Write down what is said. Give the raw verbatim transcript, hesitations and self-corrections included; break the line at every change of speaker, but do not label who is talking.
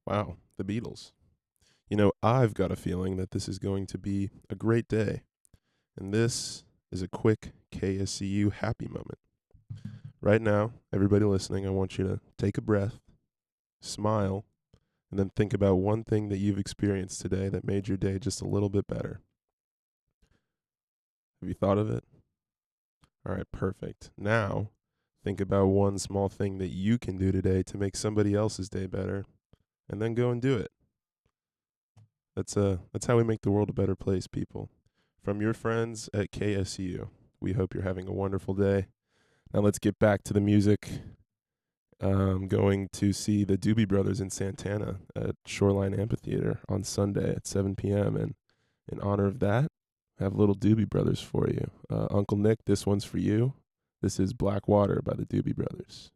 Wow, the Beatles. You know, I've got a feeling that this is going to be a great day, and this is a quick K S C U happy moment. Right now, everybody listening, I want you to take a breath, smile, and then think about one thing that you've experienced today that made your day just a little bit better. Have you thought of it? All right, perfect. Now, think about one small thing that you can do today to make somebody else's day better, and then go and do it. That's uh that's how we make the world a better place, people. From your friends at K S U. We hope you're having a wonderful day. Now let's get back to the music. Um, going to see the Doobie Brothers in Santana at Shoreline Amphitheater on Sunday at seven p m. And in honor of that, I have little Doobie Brothers for you. Uh, Uncle Nick, this one's for you. This is Black Water by the Doobie Brothers.